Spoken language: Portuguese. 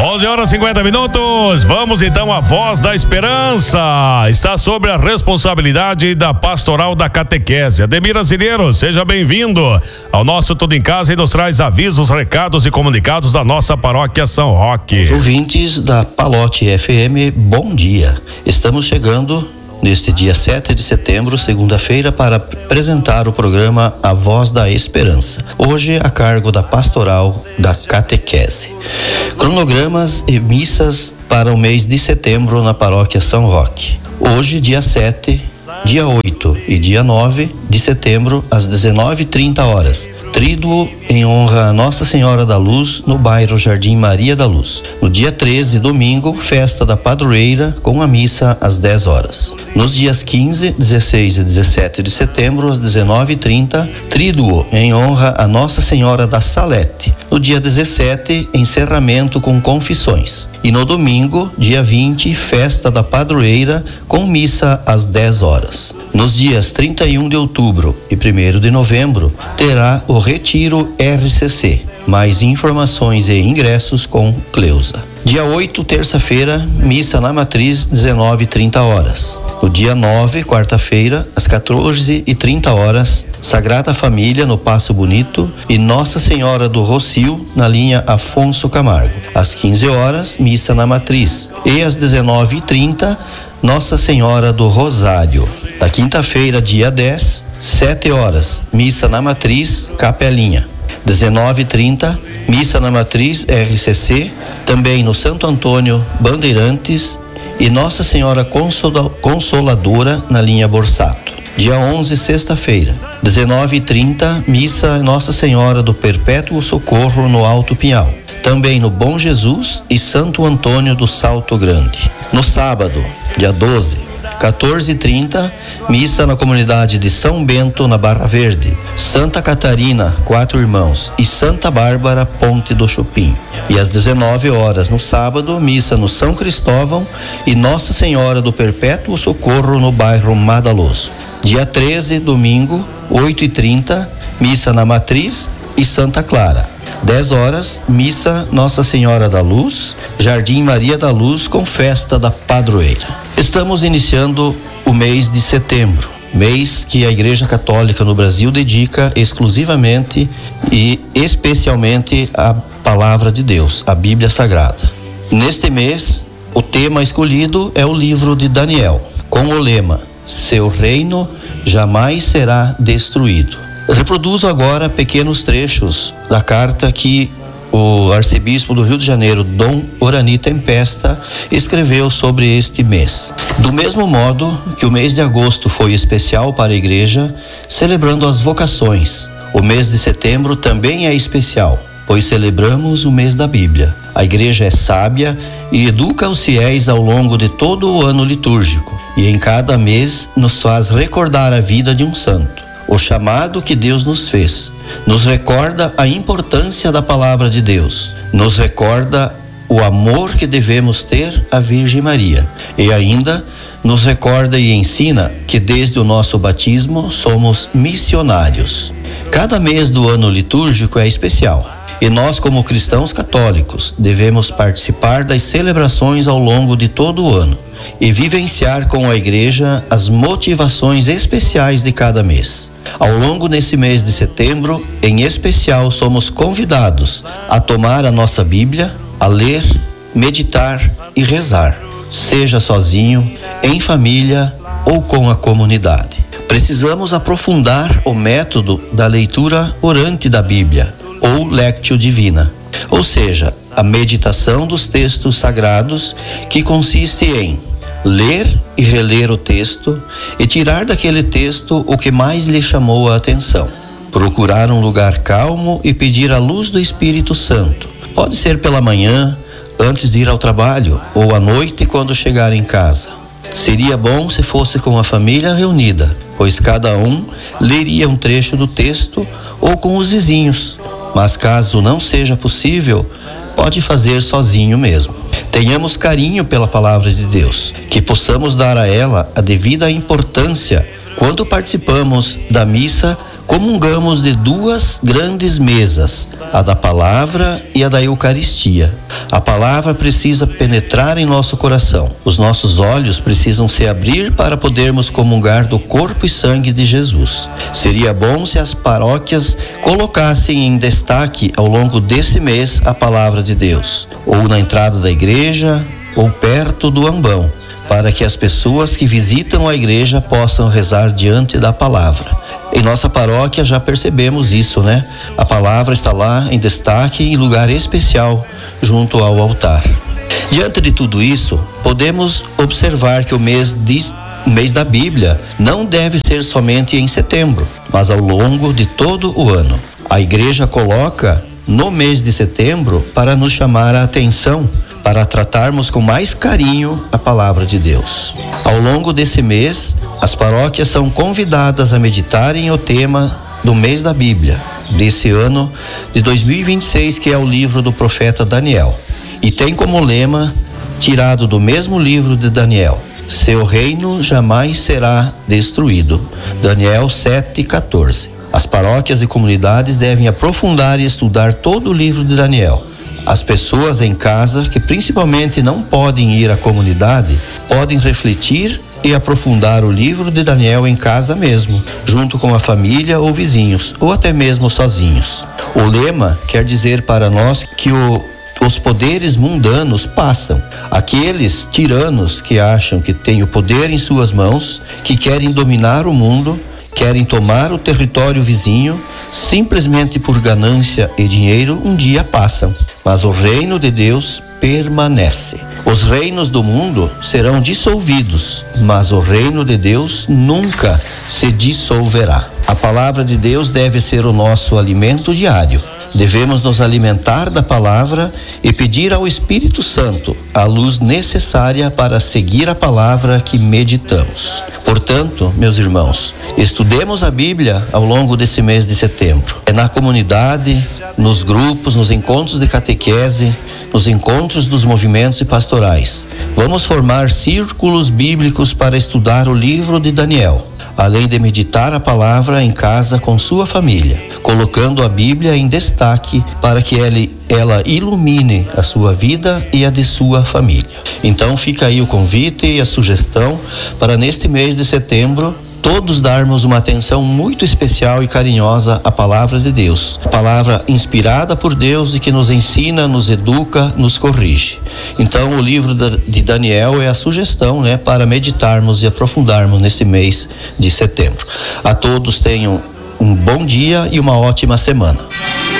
11h50. Vamos então à Voz da Esperança. Está sobre a responsabilidade da pastoral da catequese. Ademir Azileiro, seja bem-vindo ao nosso Tudo em Casa e nos traz avisos, recados e comunicados da nossa paróquia São Roque. Os ouvintes da Palote FM, bom dia. Estamos chegando neste dia 7 de setembro, segunda-feira, para apresentar o programa A Voz da Esperança, hoje a cargo da pastoral da catequese. Cronogramas e missas para o mês de setembro na paróquia São Roque. Hoje, dia 7, dia 8 e dia 9 de setembro, às 19h30, tríduo em honra a Nossa Senhora da Luz, no bairro Jardim Maria da Luz. No dia 13, domingo, festa da padroeira, com a missa às 10h. Nos dias 15, 16 e 17 de setembro, às 19h30, tríduo em honra a Nossa Senhora da Salete. No dia 17, encerramento com confissões. E no domingo, dia 20, festa da padroeira, com missa às 10h. Nos dias 31 de outubro e 1º de novembro, terá o Retiro RCC. Mais informações e ingressos com Cleusa. Dia 8, terça-feira, missa na Matriz, 19h30. No dia 9, quarta-feira, às 14h30, Sagrada Família no Passo Bonito e Nossa Senhora do Rocio na linha Afonso Camargo. Às 15h, missa na Matriz. E às 19h30, Nossa Senhora do Rosário. Na quinta-feira, dia 10, 7h, missa na Matriz, Capelinha. 19h30, missa na Matriz RCC, também no Santo Antônio Bandeirantes e Nossa Senhora Consoladora na linha Borsato. Dia 11, sexta-feira, 19h30, missa Nossa Senhora do Perpétuo Socorro no Alto Pinhal. Também no Bom Jesus e Santo Antônio do Salto Grande. No sábado, dia 12, 14h30, missa na comunidade de São Bento, na Barra Verde, Santa Catarina, Quatro Irmãos e Santa Bárbara, Ponte do Chupim. E às 19h, no sábado, missa no São Cristóvão e Nossa Senhora do Perpétuo Socorro no bairro Madaloso. Dia 13, domingo, 8h30, missa na Matriz e Santa Clara. 10h, missa Nossa Senhora da Luz, Jardim Maria da Luz, com festa da padroeira. Estamos iniciando o mês de setembro, mês que a Igreja Católica no Brasil dedica exclusivamente e especialmente à Palavra de Deus, a Bíblia Sagrada. Neste mês, o tema escolhido é o livro de Daniel, com o lema: Seu reino jamais será destruído. Reproduzo agora pequenos trechos da carta que o arcebispo do Rio de Janeiro, Dom Orani Tempesta, escreveu sobre este mês. Do mesmo modo que o mês de agosto foi especial para a igreja, celebrando as vocações, o mês de setembro também é especial, pois celebramos o mês da Bíblia. A igreja é sábia e educa os fiéis ao longo de todo o ano litúrgico, e em cada mês nos faz recordar a vida de um santo, o chamado que Deus nos fez, nos recorda a importância da palavra de Deus, nos recorda o amor que devemos ter à Virgem Maria e ainda nos recorda e ensina que desde o nosso batismo somos missionários. Cada mês do ano litúrgico é especial e nós, como cristãos católicos, devemos participar das celebrações ao longo de todo o ano e vivenciar com a igreja as motivações especiais de cada mês. Ao longo desse mês de setembro, em especial, somos convidados a tomar a nossa Bíblia, a ler, meditar e rezar, seja sozinho, em família ou com a comunidade. Precisamos aprofundar o método da leitura orante da Bíblia, ou Lectio Divina, ou seja, a meditação dos textos sagrados, que consiste em ler e reler o texto e tirar daquele texto o que mais lhe chamou a atenção. Procurar um lugar calmo e pedir a luz do Espírito Santo. Pode ser pela manhã, antes de ir ao trabalho, ou à noite quando chegar em casa. Seria bom se fosse com a família reunida, pois cada um leria um trecho do texto ou com os vizinhos. Mas caso não seja possível, pode fazer sozinho mesmo. Tenhamos carinho pela palavra de Deus, que possamos dar a ela a devida importância quando participamos da missa comungamos de duas grandes mesas, a da palavra e a da Eucaristia. A palavra precisa penetrar em nosso coração. Os nossos olhos precisam se abrir para podermos comungar do corpo e sangue de Jesus. Seria bom se as paróquias colocassem em destaque ao longo desse mês a palavra de Deus, ou na entrada da igreja, ou perto do ambão, para que as pessoas que visitam a igreja possam rezar diante da palavra. Em nossa paróquia já percebemos isso, né? A palavra está lá em destaque em lugar especial junto ao altar. Diante de tudo isso, podemos observar que o mês da Bíblia não deve ser somente em setembro, mas ao longo de todo o ano. A igreja coloca no mês de setembro para nos chamar a atenção, para tratarmos com mais carinho a palavra de Deus. Ao longo desse mês, as paróquias são convidadas a meditarem o tema do mês da Bíblia, desse ano de 2026, que é o livro do profeta Daniel. E tem como lema, tirado do mesmo livro de Daniel: seu reino jamais será destruído. Daniel 7:14. As paróquias e comunidades devem aprofundar e estudar todo o livro de Daniel. As pessoas em casa, que principalmente não podem ir à comunidade, podem refletir e aprofundar o livro de Daniel em casa mesmo, junto com a família ou vizinhos, ou até mesmo sozinhos. O lema quer dizer para nós que os poderes mundanos passam. Aqueles tiranos que acham que têm o poder em suas mãos, que querem dominar o mundo, querem tomar o território vizinho, simplesmente por ganância e dinheiro, um dia passam. Mas o reino de Deus permanece. Os reinos do mundo serão dissolvidos, mas o reino de Deus nunca se dissolverá. A palavra de Deus deve ser o nosso alimento diário. Devemos nos alimentar da palavra e pedir ao Espírito Santo a luz necessária para seguir a palavra que meditamos. Portanto, meus irmãos, estudemos a Bíblia ao longo desse mês de setembro. É na comunidade, nos grupos, nos encontros de catequese, nos encontros dos movimentos e pastorais. Vamos formar círculos bíblicos para estudar o livro de Daniel, além de meditar a palavra em casa com sua família, colocando a Bíblia em destaque para que ela ilumine a sua vida e a de sua família. Então fica aí o convite e a sugestão para neste mês de setembro todos darmos uma atenção muito especial e carinhosa à palavra de Deus. A palavra inspirada por Deus e que nos ensina, nos educa, nos corrige. Então o livro de Daniel é a sugestão, para meditarmos e aprofundarmos nesse mês de setembro. A todos tenham um bom dia e uma ótima semana.